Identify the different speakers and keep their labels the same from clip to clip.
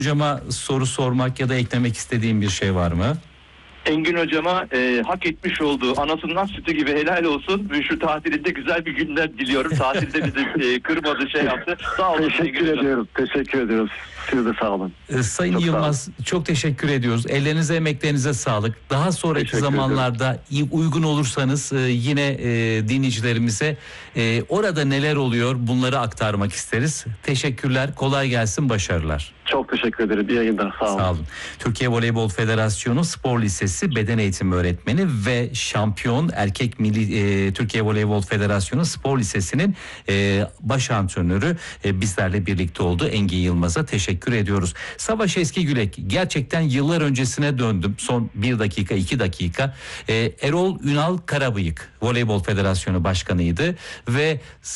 Speaker 1: Hocama soru sormak ya da eklemek istediğim bir şey var mı?
Speaker 2: Engin hocama hak etmiş olduğu anasından sütü gibi helal olsun. Şu tatilinde güzel bir günler diliyorum. Tatilde bizi kırmadı, şey yaptı. Sağ olun.
Speaker 3: Teşekkür ediyoruz. Teşekkür ediyoruz. Siz de sağ olun.
Speaker 1: Sayın
Speaker 3: Çok
Speaker 1: Yılmaz, çok teşekkür ediyoruz. Ellerinize, emeklerinize sağlık. Daha sonraki zamanlarda uygun olursanız yine dinleyicilerimize orada neler oluyor bunları aktarmak isteriz. Teşekkürler. Kolay gelsin. Başarılar.
Speaker 3: Çok teşekkür ederim. İyi yayınlar. Sağ olun.
Speaker 1: Sağ olun. Türkiye Voleybol Federasyonu Spor Lisesi Beden Eğitimi Öğretmeni ve şampiyon erkek milli Türkiye Voleybol Federasyonu Spor Lisesi'nin baş antrenörü bizlerle birlikte oldu. Engin Yılmaz'a teşekkür ediyoruz. Savaş Eskigülek, gerçekten yıllar öncesine döndüm. Son 1 dakika 2 dakika. Erol Ünal Karabıyık Voleybol Federasyonu Başkanıydı ve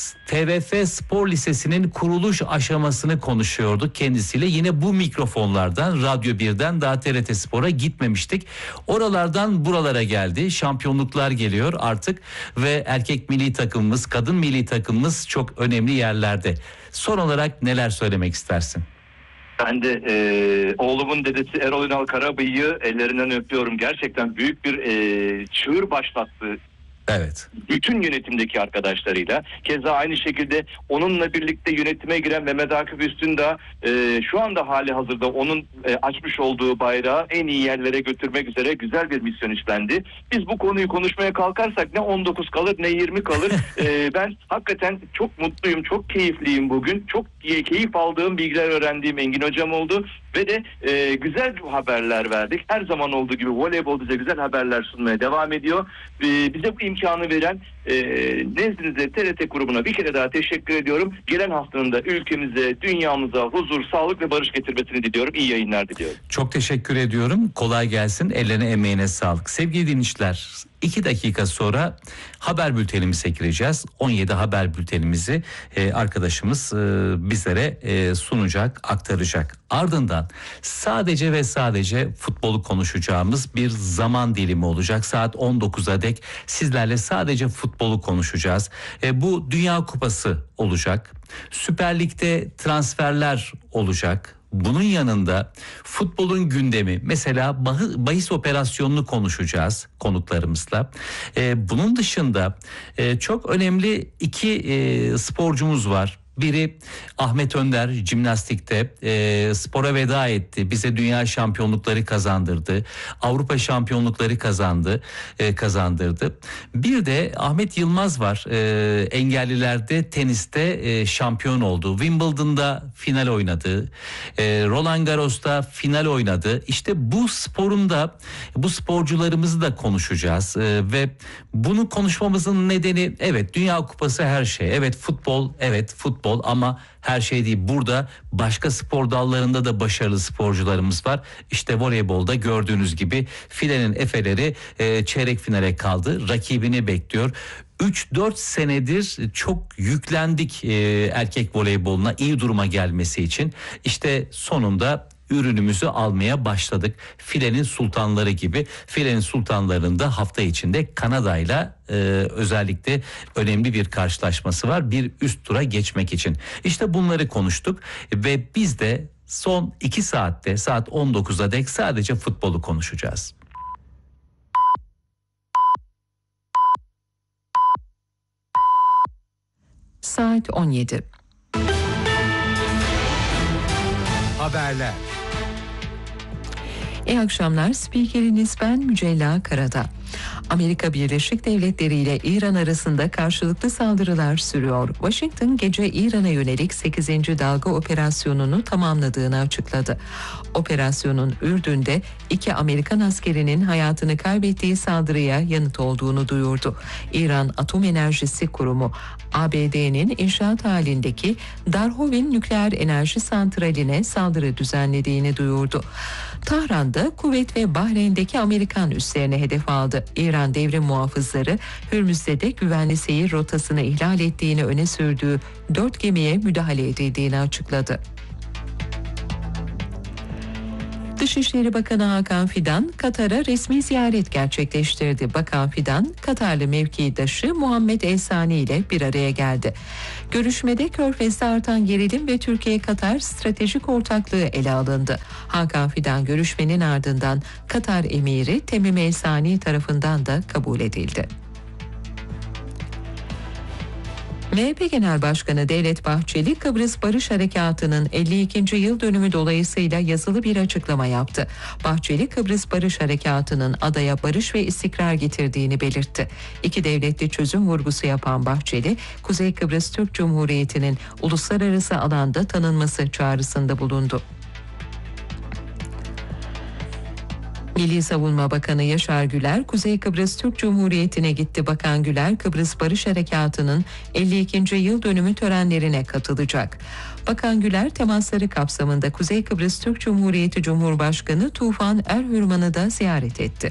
Speaker 1: TVF Spor Lisesi'nin kuruluş aşamasını konuşuyorduk kendisiyle. Yine bu mikrofonlardan, Radyo 1'den daha TRT Spor'a gitmemiştik. Oralardan buralara geldi. Şampiyonluklar geliyor artık ve erkek milli takımımız, kadın milli takımımız çok önemli yerlerde. Son olarak neler söylemek istersin?
Speaker 2: Ben de oğlumun dedesi Erol Ünal Karabıyık'ı ellerinden öpüyorum. Gerçekten büyük bir çığır başlattı.
Speaker 1: Evet.
Speaker 2: Bütün yönetimdeki arkadaşlarıyla. Keza aynı şekilde onunla birlikte yönetime giren Mehmet Akif Üstündağ şu anda hali hazırda onun açmış olduğu bayrağı en iyi yerlere götürmek üzere güzel bir misyon üstlendi. Biz bu konuyu konuşmaya kalkarsak ne 19 kalır ne 20 kalır. Ben hakikaten çok mutluyum, çok keyifliyim bugün. Çok keyif aldığım, bilgiler öğrendiğim Engin hocam oldu. Ve de güzel haberler verdik. Her zaman olduğu gibi voleybol bize güzel haberler sunmaya devam ediyor. Bize bu imkanı veren nezdinizde TRT grubuna bir kere daha teşekkür ediyorum. Gelen haftanın da ülkemize, dünyamıza huzur, sağlık ve barış getirmesini diliyorum. İyi yayınlar diliyorum.
Speaker 1: Çok teşekkür ediyorum. Kolay gelsin. Ellerine, emeğine sağlık. Sevgili dinleyiciler, 2 dakika sonra haber bültenimize gireceğiz. 17 haber bültenimizi arkadaşımız bizlere sunacak, aktaracak. Ardından sadece ve sadece futbolu konuşacağımız bir zaman dilimi olacak. Saat 19'a dek sizlerle sadece futbolu konuşacağız. Bu Dünya Kupası olacak. Süper Lig'de transferler olacak. Bunun yanında futbolun gündemi, mesela bahis operasyonunu konuşacağız konuklarımızla. Bunun dışında çok önemli 2 sporcumuz var. Biri Ahmet Önder, jimnastikte spora veda etti. Bize dünya şampiyonlukları kazandırdı. Avrupa şampiyonlukları kazandırdı. Bir de Ahmet Yılmaz var. Engellilerde teniste şampiyon oldu. Wimbledon'da final oynadı. Roland Garros'ta final oynadı. İşte bu sporun da, bu sporcularımızı da konuşacağız. Ve bunu konuşmamızın nedeni, evet, Dünya Kupası her şey. Evet, futbol, evet futbol ama her şey değil. Burada başka spor dallarında da başarılı sporcularımız var. İşte voleybolda gördüğünüz gibi filenin efeleri çeyrek finale kaldı. Rakibini bekliyor. 3-4 senedir çok yüklendik erkek voleyboluna iyi duruma gelmesi için. İşte sonunda ürünümüzü almaya başladık. Filenin sultanları gibi. Filenin sultanlarında hafta içinde Kanada'yla özellikle önemli bir karşılaşması var. Bir üst tura geçmek için. İşte bunları konuştuk ve biz de son 2 saatte saat 19'a dek sadece futbolu konuşacağız.
Speaker 4: Saat 17.
Speaker 5: Haberler.
Speaker 4: İyi akşamlar. Spikeriniz ben Mücella Karada. Amerika Birleşik Devletleri ile İran arasında karşılıklı saldırılar sürüyor. Washington gece İran'a yönelik 8. dalga operasyonunu tamamladığını açıkladı. Operasyonun Ürdün'de 2 Amerikan askerinin hayatını kaybettiği saldırıya yanıt olduğunu duyurdu. İran Atom Enerjisi Kurumu ABD'nin inşaat halindeki Darhovin Nükleer Enerji Santrali'ne saldırı düzenlediğini duyurdu. Tahran'da Kuveyt ve Bahreyn'deki Amerikan üslerine hedef aldı. İran devrim muhafızları Hürmüz'de de güvenli seyir rotasını ihlal ettiğini öne sürdüğü 4 gemiye müdahale edildiğini açıkladı. Dışişleri Bakanı Hakan Fidan, Katar'a resmi ziyaret gerçekleştirdi. Bakan Fidan, Katarlı mevkidaşı Muhammed Elsani ile bir araya geldi. Görüşmede Körfez'de artan gerilim ve Türkiye-Katar stratejik ortaklığı ele alındı. Hakan Fidan görüşmenin ardından Katar emiri Temim Elsani tarafından da kabul edildi. MHP Genel Başkanı Devlet Bahçeli, Kıbrıs Barış Harekatı'nın 52. yıl dönümü dolayısıyla yazılı bir açıklama yaptı. Bahçeli, Kıbrıs Barış Harekatı'nın adaya barış ve istikrar getirdiğini belirtti. İki devletli çözüm vurgusu yapan Bahçeli, Kuzey Kıbrıs Türk Cumhuriyeti'nin uluslararası alanda tanınması çağrısında bulundu. Milli Savunma Bakanı Yaşar Güler, Kuzey Kıbrıs Türk Cumhuriyeti'ne gitti. Bakan Güler, Kıbrıs Barış Harekatı'nın 52. yıl dönümü törenlerine katılacak. Bakan Güler, temasları kapsamında Kuzey Kıbrıs Türk Cumhuriyeti Cumhurbaşkanı Tufan Erhürman'ı da ziyaret etti.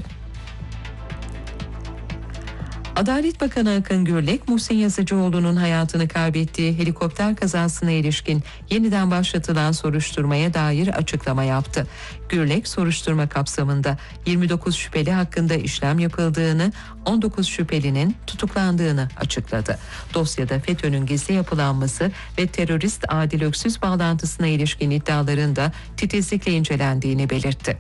Speaker 4: Adalet Bakanı Akın Gürlek, Muhsin Yazıcıoğlu'nun hayatını kaybettiği helikopter kazasına ilişkin yeniden başlatılan soruşturmaya dair açıklama yaptı. Gürlek, soruşturma kapsamında 29 şüpheli hakkında işlem yapıldığını, 19 şüphelinin tutuklandığını açıkladı. Dosyada FETÖ'nün gizli yapılanması ve terörist Adil Öksüz bağlantısına ilişkin iddiaların da titizlikle incelendiğini belirtti.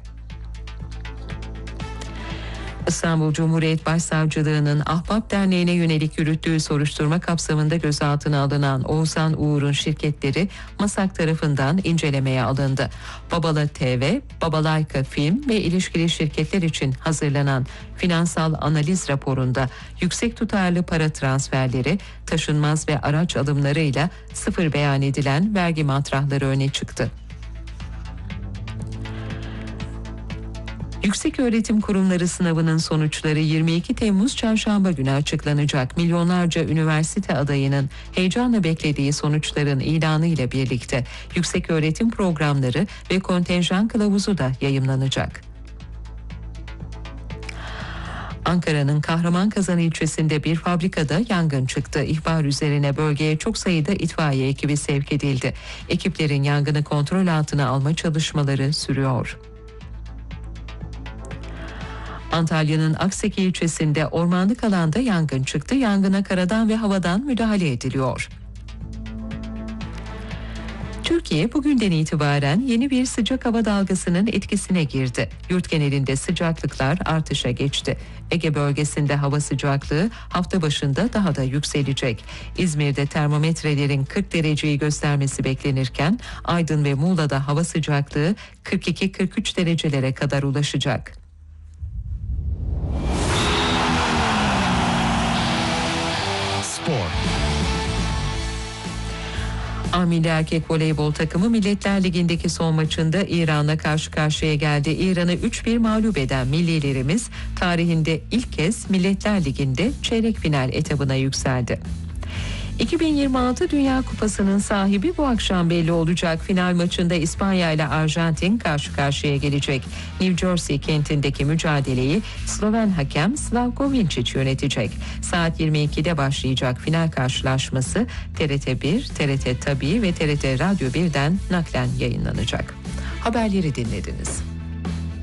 Speaker 4: İstanbul Cumhuriyet Başsavcılığı'nın Ahbap Derneği'ne yönelik yürüttüğü soruşturma kapsamında gözaltına alınan Oğuzhan Uğur'un şirketleri MASAK tarafından incelemeye alındı. Babala TV, Babalayka Film ve ilişkili şirketler için hazırlanan finansal analiz raporunda yüksek tutarlı para transferleri, taşınmaz ve araç alımlarıyla sıfır beyan edilen vergi matrahları öne çıktı. Yükseköğretim Kurumları sınavının sonuçları 22 Temmuz Çarşamba günü açıklanacak. Milyonlarca üniversite adayının heyecanla beklediği sonuçların ilanı ile birlikte yükseköğretim programları ve kontenjan kılavuzu da yayımlanacak. Ankara'nın Kahramankazan ilçesinde bir fabrikada yangın çıktı. İhbar üzerine bölgeye çok sayıda itfaiye ekibi sevk edildi. Ekiplerin yangını kontrol altına alma çalışmaları sürüyor. Antalya'nın Akseki ilçesinde ormanlık alanda yangın çıktı. Yangına karadan ve havadan müdahale ediliyor. Türkiye bugünden itibaren yeni bir sıcak hava dalgasının etkisine girdi. Yurt genelinde sıcaklıklar artışa geçti. Ege bölgesinde hava sıcaklığı hafta başında daha da yükselecek. İzmir'de termometrelerin 40 dereceyi göstermesi beklenirken Aydın ve Muğla'da hava sıcaklığı 42-43 derecelere kadar ulaşacak. Milli erkek voleybol takımı Milletler Ligi'ndeki son maçında İran'la karşı karşıya geldi. İran'ı 3-1 mağlup eden millilerimiz tarihinde ilk kez Milletler Ligi'nde çeyrek final etabına yükseldi. 2026 Dünya Kupası'nın sahibi bu akşam belli olacak. Final maçında İspanya ile Arjantin karşı karşıya gelecek. New Jersey kentindeki mücadeleyi Sloven hakem Slavko Vinčić yönetecek. Saat 22'de başlayacak final karşılaşması TRT 1, TRT Tabii ve TRT Radyo 1'den naklen yayınlanacak. Haberleri dinlediniz.